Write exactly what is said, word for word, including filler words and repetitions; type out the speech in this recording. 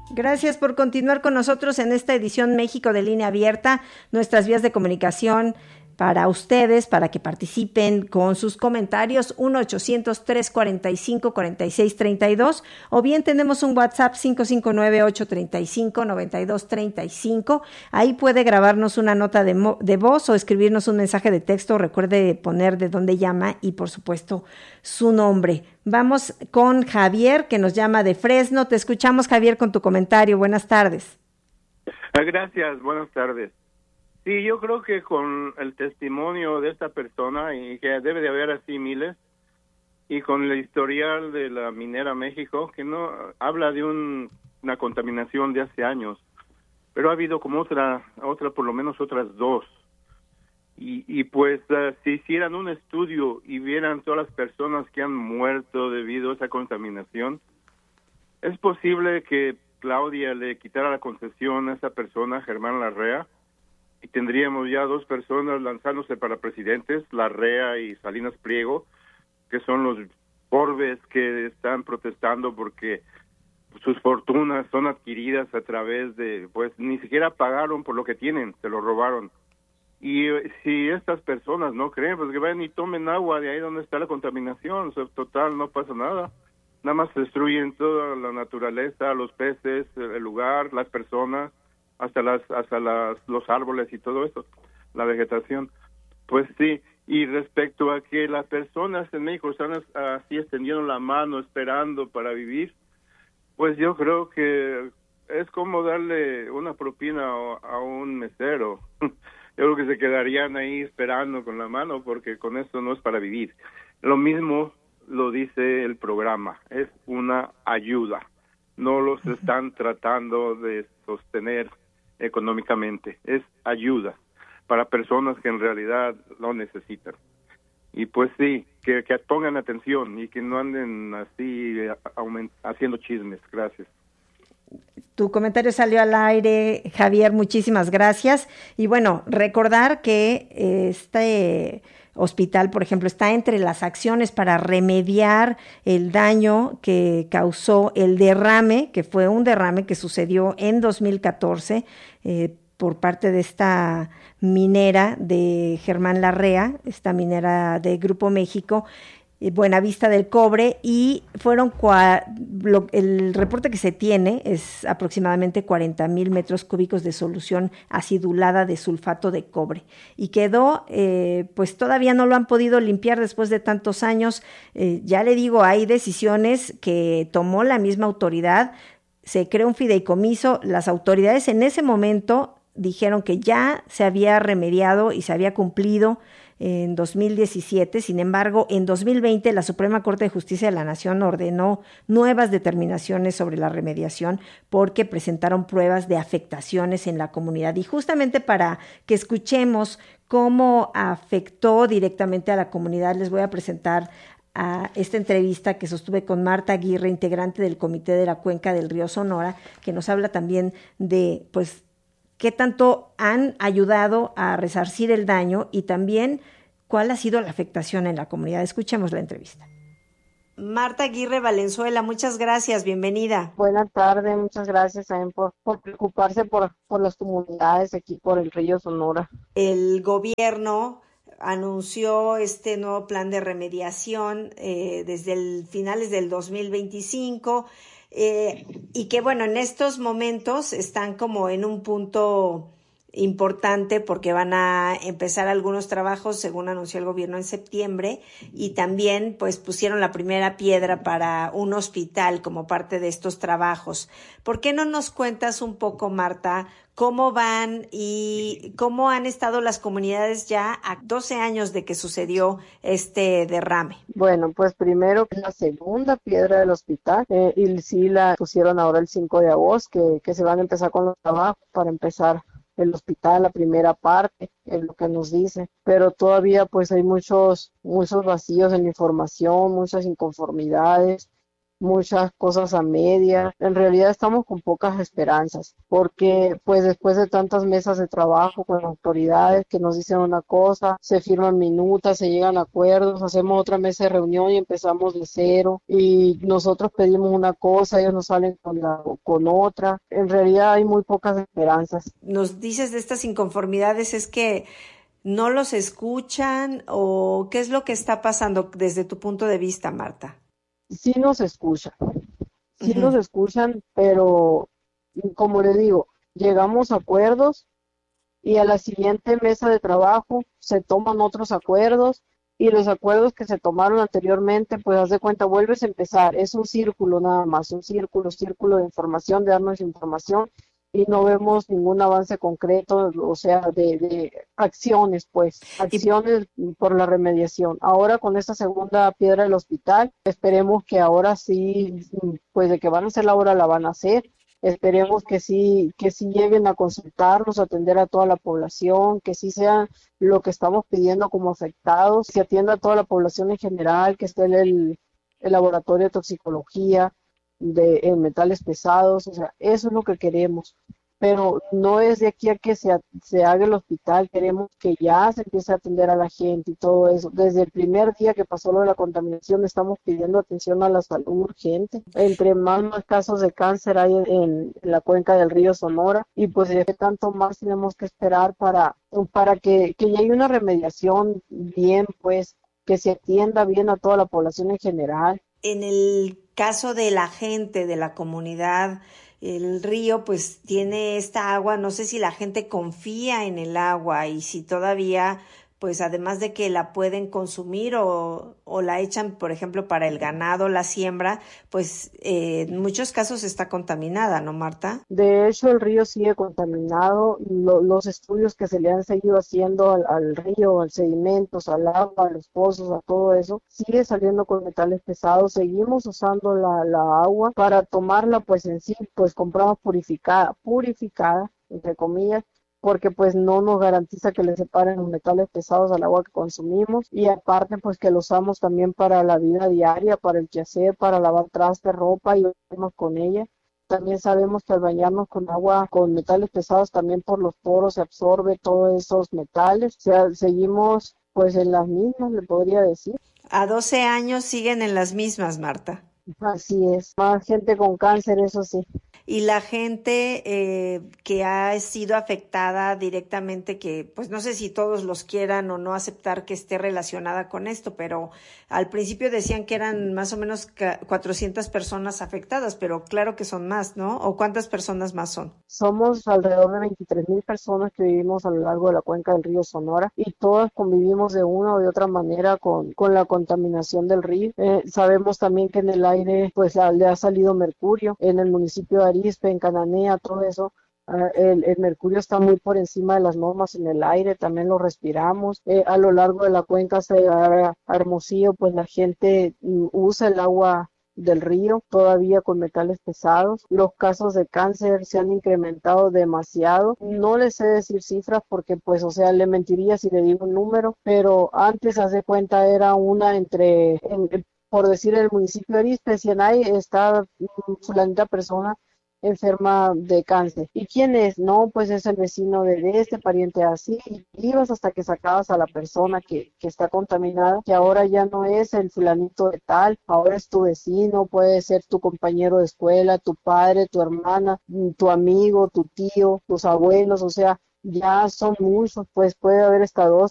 Gracias por continuar con nosotros en esta edición México de Línea Abierta. Nuestras vías de comunicación para ustedes, para que participen con sus comentarios, uno ochocientos, trescientos cuarenta y cinco, cuarenta y seis treinta y dos, o bien tenemos un WhatsApp cinco cinco nueve, ocho tres cinco, nueve dos tres cinco. Ahí puede grabarnos una nota de, mo- de voz o escribirnos un mensaje de texto. Recuerde poner de dónde llama y, por supuesto, su nombre. Vamos con Javier, que nos llama de Fresno. Te escuchamos, Javier, con tu comentario. Buenas tardes. Gracias, buenas tardes. Sí, yo creo que con el testimonio de esta persona, y que debe de haber así miles, y con el historial de la Minera México, que no habla de un, una contaminación de hace años, pero ha habido como otra, otra por lo menos otras dos. Y, y pues uh, si hicieran un estudio y vieran todas las personas que han muerto debido a esa contaminación, es posible que Claudia le quitara la concesión a esa persona, Germán Larrea, y tendríamos ya dos personas lanzándose para presidentes, Larrea y Salinas Pliego, que son los orbes que están protestando porque sus fortunas son adquiridas a través de, pues ni siquiera pagaron por lo que tienen, se lo robaron. Y eh, si estas personas no creen, pues que vayan y tomen agua de ahí donde está la contaminación, o sea, total, no pasa nada. Nada más se destruyen toda la naturaleza, los peces, el lugar, las personas, hasta las hasta las los árboles y todo eso, la vegetación. Pues sí, y respecto a que las personas en México están así extendiendo la mano esperando para vivir, pues yo creo que es como darle una propina a, a un mesero. Yo creo que se quedarían ahí esperando con la mano porque con eso no es para vivir. Lo mismo lo dice el programa, es una ayuda. No los están tratando de sostener económicamente, es ayuda para personas que en realidad lo necesitan. Y pues sí, que, que pongan atención y que no anden así aument- haciendo chismes. Gracias. Tu comentario salió al aire, Javier, muchísimas gracias. Y bueno, recordar que este hospital, por ejemplo, está entre las acciones para remediar el daño que causó el derrame, que fue un derrame que sucedió en dos mil catorce eh, por parte de esta minera de Germán Larrea, esta minera de Grupo México, Buenavista del Cobre, y fueron cua, lo, el reporte que se tiene es aproximadamente cuarenta mil metros cúbicos de solución acidulada de sulfato de cobre, y quedó, eh, pues todavía no lo han podido limpiar después de tantos años. Eh, ya le digo, hay decisiones que tomó la misma autoridad, se creó un fideicomiso, las autoridades en ese momento dijeron que ya se había remediado y se había cumplido en dos mil diecisiete. Sin embargo, en dos mil veinte la Suprema Corte de Justicia de la Nación ordenó nuevas determinaciones sobre la remediación porque presentaron pruebas de afectaciones en la comunidad. Y justamente para que escuchemos cómo afectó directamente a la comunidad, les voy a presentar a esta entrevista que sostuve con Marta Aguirre, integrante del Comité de la Cuenca del Río Sonora, que nos habla también de, pues, qué tanto han ayudado a resarcir el daño y también cuál ha sido la afectación en la comunidad. Escuchemos la entrevista. Marta Aguirre Valenzuela, muchas gracias, bienvenida. Buenas tardes, muchas gracias también por, por preocuparse por, por las comunidades aquí por el río Sonora. El gobierno anunció este nuevo plan de remediación eh, desde el finales del dos mil veinticinco. Eh, y que bueno, en estos momentos están como en un punto importante porque van a empezar algunos trabajos según anunció el gobierno en septiembre, y también pues pusieron la primera piedra para un hospital como parte de estos trabajos. ¿Por qué no nos cuentas un poco, Marta, cómo van y cómo han estado las comunidades ya a doce años de que sucedió este derrame? Bueno, pues primero que la segunda piedra del hospital, eh, y sí la pusieron ahora el cinco de agosto, que, que se van a empezar con los trabajos para empezar el hospital, la primera parte, es lo que nos dice, pero todavía pues hay muchos, muchos vacíos en la información, muchas inconformidades, muchas cosas a media. En realidad estamos con pocas esperanzas, porque pues después de tantas mesas de trabajo con autoridades que nos dicen una cosa, se firman minutas, se llegan a acuerdos, hacemos otra mesa de reunión y empezamos de cero, y nosotros pedimos una cosa, ellos nos salen con la, con otra. En realidad hay muy pocas esperanzas. Nos dices de estas inconformidades, ¿es que no los escuchan o qué es lo que está pasando desde tu punto de vista, Marta? Sí nos escuchan, sí Uh-huh. nos escuchan, pero como le digo, llegamos a acuerdos y a la siguiente mesa de trabajo se toman otros acuerdos, y los acuerdos que se tomaron anteriormente, pues haz de cuenta, vuelves a empezar, es un círculo nada más, un círculo, círculo de información, de darnos información, y no vemos ningún avance concreto, o sea, de, de acciones, pues, Y acciones por la remediación. Ahora con esta segunda piedra del hospital, esperemos que ahora sí, pues de que van a hacer la obra, la van a hacer. Esperemos que sí, que sí lleguen a consultarnos, a atender a toda la población, que sí sean lo que estamos pidiendo como afectados, que atienda a toda la población en general, que esté el, el laboratorio de toxicología, de en metales pesados, o sea, eso es lo que queremos, pero no es de aquí a que se, se haga el hospital, queremos que ya se empiece a atender a la gente y todo eso. Desde el primer día que pasó lo de la contaminación estamos pidiendo atención a la salud urgente. Entre más, más casos de cáncer hay en, en la cuenca del río Sonora, y pues de tanto más tenemos que esperar para, para que, que llegue una remediación bien, pues, que se atienda bien a toda la población en general. en el caso de la gente, de la comunidad, el río pues tiene esta agua, no sé si la gente confía en el agua y si todavía, pues además de que la pueden consumir o, o la echan, por ejemplo, para el ganado, la siembra, pues eh, en muchos casos está contaminada, ¿no, Marta? De hecho, el río sigue contaminado. Lo- los estudios que se le han seguido haciendo al, al río, al sedimentos, al agua, a los pozos, a todo eso, sigue saliendo con metales pesados. Seguimos usando la, la agua para tomarla, pues en sí, pues compramos purificada, purificada, entre comillas, porque pues no nos garantiza que le separen los metales pesados al agua que consumimos, y aparte pues que lo usamos también para la vida diaria, para el quehacer, para lavar trastes, ropa y bañarnos con ella. También sabemos que al bañarnos con agua con metales pesados, también por los poros se absorbe todos esos metales. O sea, seguimos pues en las mismas, le podría decir. A doce años siguen en las mismas, Marta. Así es, más gente con cáncer, eso sí. Y la gente eh, que ha sido afectada directamente, que pues no sé si todos los quieran o no aceptar que esté relacionada con esto, pero al principio decían que eran más o menos cuatrocientas personas afectadas, pero claro que son más, ¿no? ¿O cuántas personas más son? Somos alrededor de veintitrés mil personas que vivimos a lo largo de la cuenca del río Sonora, y todas convivimos de una o de otra manera con, con la contaminación del río. Eh, sabemos también que en el aire pues la, le ha salido mercurio. En el municipio de Arizpe, en Cananea, todo eso, uh, el, el mercurio está muy por encima de las normas en el aire, también lo respiramos. Eh, a lo largo de la cuenca se a, a Hermosillo, pues la gente um, usa el agua del río todavía con metales pesados. Los casos de cáncer se han incrementado demasiado. No les sé decir cifras porque pues o sea le mentiría si le digo un número, pero antes hace cuenta era una entre en, por decir el municipio de Arizpe, decían ahí está fulanita persona enferma de cáncer. ¿Y quién es? No, pues es el vecino de este, pariente así. Y ibas hasta que sacabas a la persona que, que está contaminada, que ahora ya no es el fulanito de tal, ahora es tu vecino, puede ser tu compañero de escuela, tu padre, tu hermana, tu amigo, tu tío, tus abuelos, o sea, ya son muchos, pues puede haber hasta dos,